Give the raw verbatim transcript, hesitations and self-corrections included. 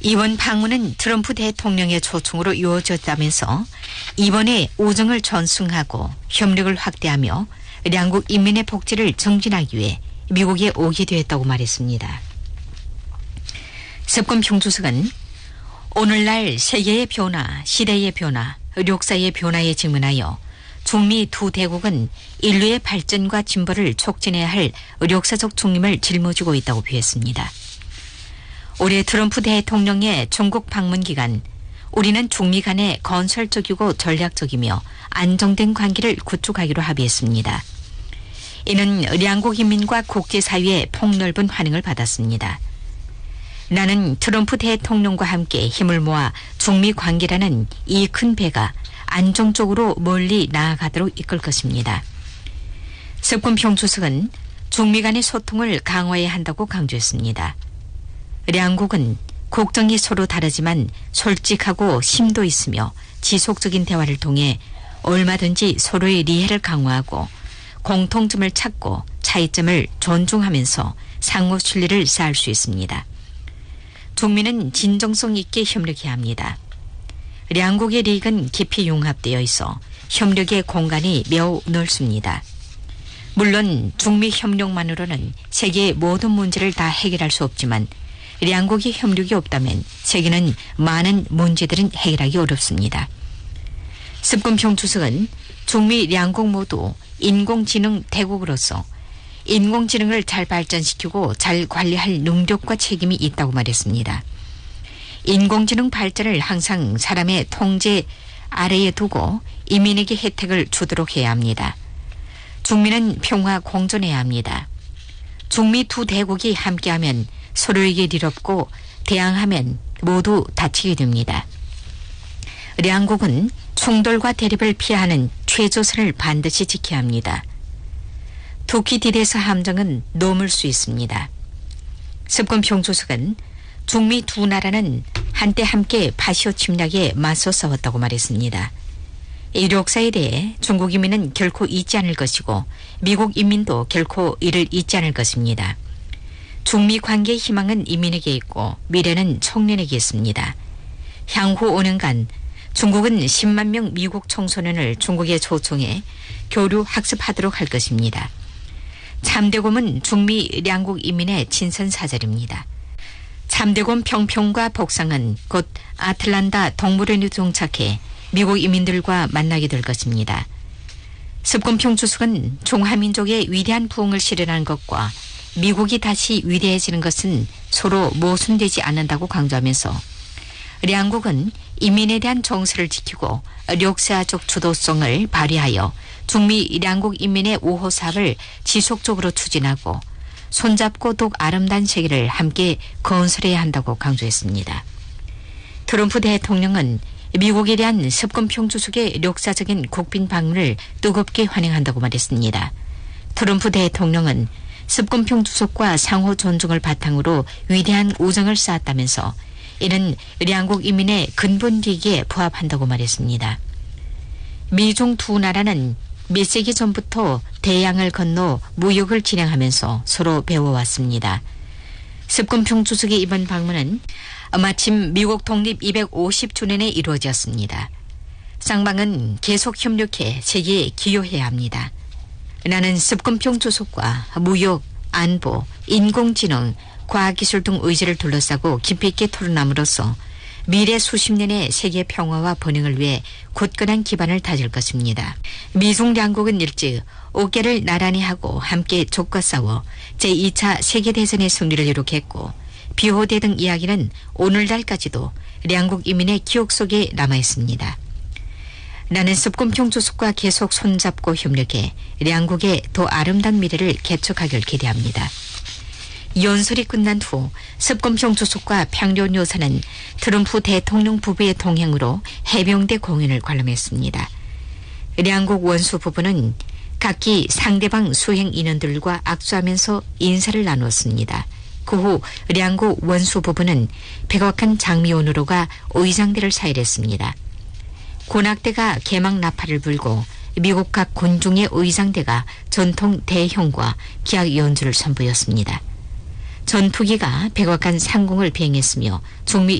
이번 방문은 트럼프 대통령의 초청으로 이루어졌다면서 이번에 우정을 전승하고 협력을 확대하며 양국 인민의 복지를 증진하기 위해 미국에 오게 되었다고 말했습니다. 습권 평주석은 오늘날 세계의 변화, 시대의 변화, 역사의 변화에 직면하여 중미 두 대국은 인류의 발전과 진보를 촉진해야 할 역사적 중림을 짊어지고 있다고 표했습니다. 올해 트럼프 대통령의 중국 방문 기간 우리는 중미 간에 건설적이고 전략적이며 안정된 관계를 구축하기로 합의했습니다. 이는 양국 인민과 국제사회의 폭넓은 환영을 받았습니다. 나는 트럼프 대통령과 함께 힘을 모아 중미 관계라는 이 큰 배가 안정적으로 멀리 나아가도록 이끌 것입니다. 습권평 주석은 중미 간의 소통을 강화해야 한다고 강조했습니다. 양국은 국정이 서로 다르지만 솔직하고 심도 있으며 지속적인 대화를 통해 얼마든지 서로의 리해를 강화하고 공통점을 찾고 차이점을 존중하면서 상호 신뢰를 쌓을 수 있습니다. 중미는 진정성 있게 협력해야 합니다. 양국의利益은 깊이 융합되어 있어 협력의 공간이 매우 넓습니다. 물론 중미 협력만으로는 세계의 모든 문제를 다 해결할 수 없지만 양국의 협력이 없다면 세계는 많은 문제들은 해결하기 어렵습니다. 습권평 주석은 중미 양국 모두 인공지능 대국으로서 인공지능을 잘 발전시키고 잘 관리할 능력과 책임이 있다고 말했습니다. 인공지능 발전을 항상 사람의 통제 아래에 두고 인민에게 혜택을 주도록 해야 합니다. 중미는 평화 공존해야 합니다. 중미 두 대국이 함께하면 서로에게 이롭고 대항하면 모두 다치게 됩니다. 양국은 충돌과 대립을 피하는 최조선을 반드시 지켜야 합니다. 투키디데스 함정은 넘을 수 있습니다. 습권평 주석은 중미 두 나라는 한때 함께 파시오 침략에 맞서 싸웠다고 말했습니다. 이 역사에 대해 중국 인민은 결코 잊지 않을 것이고 미국 인민도 결코 이를 잊지 않을 것입니다. 중미 관계의 희망은 인민에게 있고 미래는 청년에게 있습니다. 향후 오 년간 중국은 십만 명 미국 청소년을 중국에 초청해 교류 학습하도록 할 것입니다. 참대곰은 중미 양국 인민의 친선사절입니다. 참대곰 평평과 복상은 곧 아틀란타 동물원에 동착해 미국 인민들과 만나게 될 것입니다. 습권평 주석은 중화민족의 위대한 부흥을 실현한 것과 미국이 다시 위대해지는 것은 서로 모순되지 않는다고 강조하면서 양국은 인민에 대한 정서를 지키고 역사적 주도성을 발휘하여 중미 양국 인민의 우호 사업을 지속적으로 추진하고 손잡고 더욱 아름다운 세계를 함께 건설해야 한다고 강조했습니다. 트럼프 대통령은 미국에 대한 습권평 주석의 역사적인 국빈 방문을 뜨겁게 환영한다고 말했습니다. 트럼프 대통령은 습권평 주석과 상호 존중을 바탕으로 위대한 우정을 쌓았다면서 이는 양국 인민의 근본利益에 부합한다고 말했습니다. 미중 두 나라는 몇 세기 전부터 대양을 건너 무역을 진행하면서 서로 배워왔습니다. 습권평 주석의 이번 방문은 마침 미국 독립 이백오십 주년에 이루어졌습니다. 쌍방은 계속 협력해 세계에 기여해야 합니다. 나는 습권평 주석과 무역, 안보, 인공지능, 과학기술 등 의제를 둘러싸고 깊이 있게 토론함으로써 미래 수십 년의 세계 평화와 번영을 위해 굳건한 기반을 다질 것입니다. 미중 양국은 일찍 어깨를 나란히 하고 함께 적과 싸워 제이 차 세계대전의 승리를 이룩했고 비호대 등 이야기는 오늘날까지도 양국 인민의 기억 속에 남아있습니다. 나는 습권평 주석과 계속 손잡고 협력해 양국의 더 아름다운 미래를 개척하길 기대합니다. 연설이 끝난 후 습권평 주석과 평년 여사는 트럼프 대통령 부부의 동행으로 해병대 공연을 관람했습니다. 양국 원수 부부는 각기 상대방 수행 인원들과 악수하면서 인사를 나누었습니다. 그 후 양국 원수 부부는 백악관 장미원으로 가 의장대를 사일했습니다. 군악대가 개막 나팔을 불고 미국 각 군중의 의장대가 전통 대형과 기악 연주를 선보였습니다. 전투기가 백악관 상공을 비행했으며 중미